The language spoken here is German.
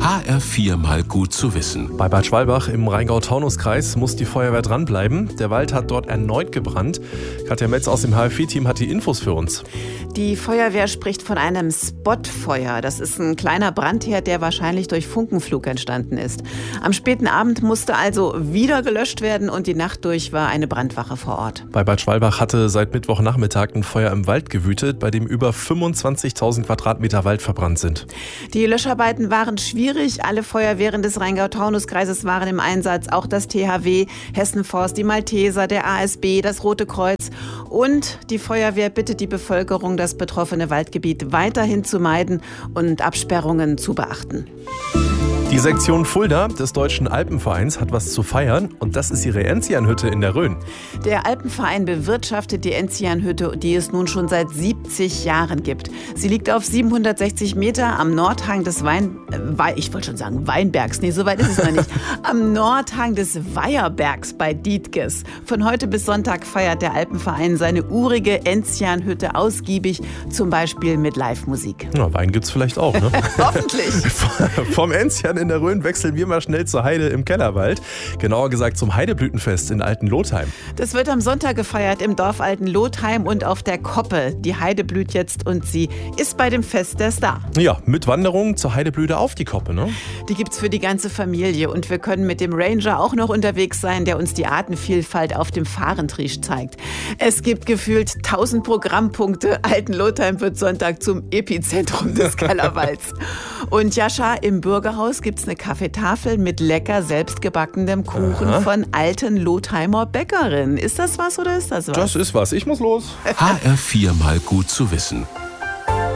HR4 mal gut zu wissen. Bei Bad Schwalbach im Rheingau-Taunus-Kreis muss die Feuerwehr dranbleiben. Der Wald hat dort erneut gebrannt. Katja Metz aus dem HFI-Team hat die Infos für uns. Die Feuerwehr spricht von einem Spotfeuer. Das ist ein kleiner Brandherd, der wahrscheinlich durch Funkenflug entstanden ist. Am späten Abend musste also wieder gelöscht werden und die Nacht durch war eine Brandwache vor Ort. Bei Bad Schwalbach hatte seit Mittwochnachmittag ein Feuer im Wald gewütet, bei dem über 25.000 Quadratmeter Wald verbrannt sind. Die Löscharbeiten waren schwierig. Alle Feuerwehren des Rheingau-Taunus-Kreises waren im Einsatz. Auch das THW, Hessen-Forst, die Malteser, der ASB, das Rote Kreuz. Und die Feuerwehr bittet die Bevölkerung, das betroffene Waldgebiet weiterhin zu meiden und Absperrungen zu beachten. Die Sektion Fulda des Deutschen Alpenvereins hat was zu feiern und das ist ihre Enzianhütte in der Rhön. Der Alpenverein bewirtschaftet die Enzianhütte, die es nun schon seit 70 Jahren gibt. Sie liegt auf 760 Meter am Nordhang des Weinbergs. Nee, so weit ist es noch nicht. Am Nordhang des Weiherbergs bei Dietges. Von heute bis Sonntag feiert der Alpenverein seine urige Enzianhütte ausgiebig, zum Beispiel mit Live-Musik. Ja, Wein gibt's vielleicht auch, ne? Hoffentlich. Vom Enzian in der Rhön wechseln wir mal schnell zur Heide im Kellerwald. Genauer gesagt zum Heideblütenfest in Altenlotheim. Das wird am Sonntag gefeiert im Dorf Altenlotheim und auf der Koppe. Die Heide blüht jetzt und sie ist bei dem Fest der Star. Ja, mit Wanderung zur Heideblüte auf die Koppe, ne? Die gibt's für die ganze Familie und wir können mit dem Ranger auch noch unterwegs sein, der uns die Artenvielfalt auf dem Fahrentriesch zeigt. Es gibt gefühlt 1000 Programmpunkte. Altenlotheim wird Sonntag zum Epizentrum des Kellerwalds. Und Jascha, im Bürgerhaus gibt's eine Kaffeetafel mit lecker selbstgebackenem Kuchen von Altenlotheimer Bäckerin. Ist das was oder ist das was? Das ist was. Ich muss los. HR4 mal gut zu wissen.